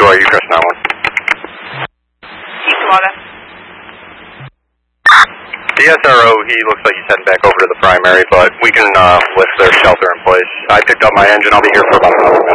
Joy, you trust 9-1. East Water. The SRO, he looks like he's heading back over to the primary, but we can lift their shelter in place. I picked up my engine. I'll be here for about another minute.